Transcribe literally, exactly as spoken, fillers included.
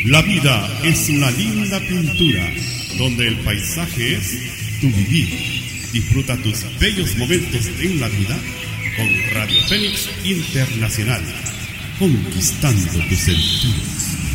La vida es una linda pintura, donde el paisaje es tu vivir. Disfruta tus bellos momentos en la vida con Radio Fénix Internacional, conquistando tu sentido.